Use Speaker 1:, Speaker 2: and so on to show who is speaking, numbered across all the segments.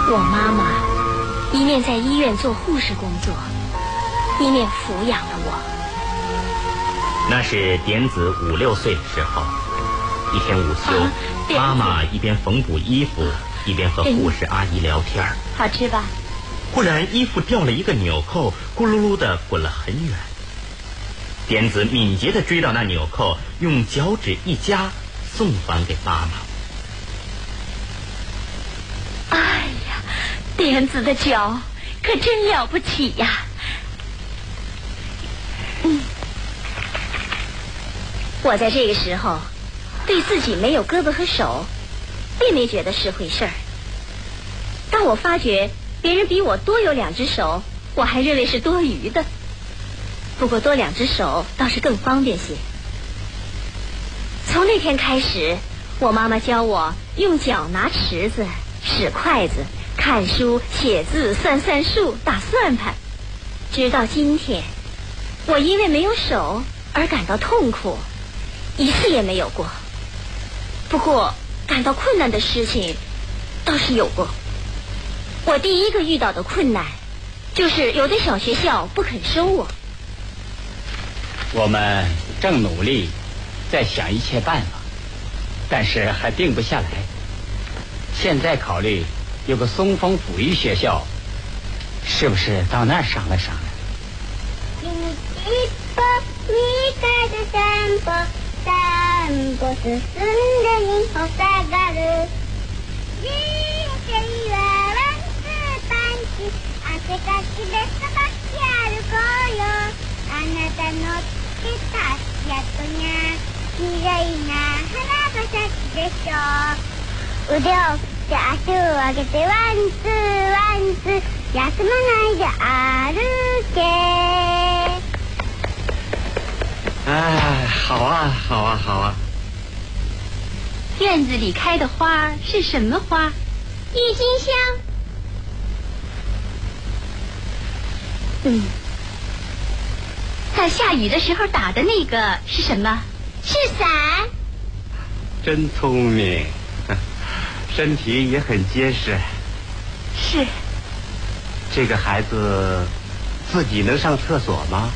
Speaker 1: 我妈妈一面在医院做护士工作，一面抚养了我。
Speaker 2: 那是点子5、6岁的时候，一天午休，妈妈一边缝补衣服，一边和护士阿姨聊天。
Speaker 1: 好吃吧？
Speaker 2: 忽然衣服掉了一个纽扣，咕噜噜的滚了很远。点子敏捷地追到那纽扣，用脚趾一夹，送还给妈妈。
Speaker 1: 哎呀，点子的脚可真了不起呀！我在这个时候对自己没有胳膊和手并没觉得是回事儿。当我发觉别人比我多有2只手，我还认为是多余的。不过多2只手倒是更方便些。从那天开始，我妈妈教我用脚拿匙子、使筷子、看书、写字、算数、打算盘。直到今天，我因为没有手而感到痛苦，一次也没有过。不过感到困难的事情倒是有过。我第一个遇到的困难就是有的小学校不肯收我。
Speaker 3: 我们正努力在想一切办法，但是还定不下来。现在考虑有个松风辅育学校，是不是到那儿商量商量？
Speaker 4: 散歩進んでにほさがる人生はワンツーパンチ汗かきでさばき歩こうよあなたのつけた足跡にゃ綺麗な花が咲くでしょう腕を振って足を上げてワンツーワンツー休まないで歩け
Speaker 3: 哎，好啊，好啊，好啊！
Speaker 1: 院子里开的花是什么花？
Speaker 4: 郁金香。
Speaker 1: 在下雨的时候打的那个是什么？
Speaker 4: 是伞。
Speaker 3: 真聪明，身体也很结实。
Speaker 1: 是。
Speaker 3: 这个孩子自己能上厕所吗？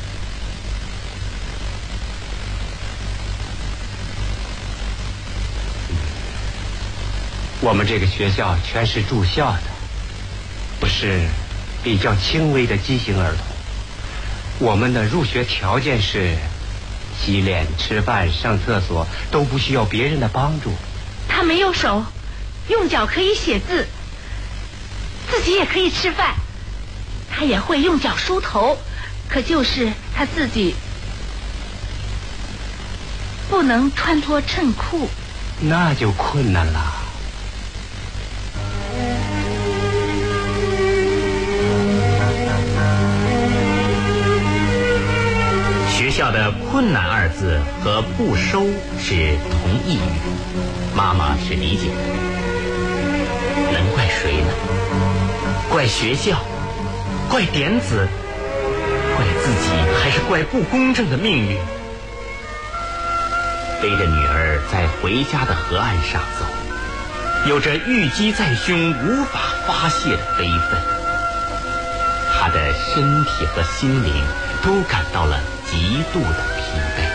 Speaker 3: 我们这个学校全是住校的，不是比较轻微的畸形儿童。我们的入学条件是洗脸、吃饭、上厕所都不需要别人的帮助。
Speaker 1: 他没有手，用脚可以写字，自己也可以吃饭。他也会用脚梳头，可就是他自己不能穿脱衬裤。
Speaker 3: 那就困难了。
Speaker 2: 学校的困难2字和不收是同义语，妈妈是理解的。能怪谁呢？怪学校，怪点子，怪自己，还是怪不公正的命运？背着女儿在回家的河岸上走，有着郁积在胸无法发泄的悲愤。他的身体和心灵都感到了极度的疲惫。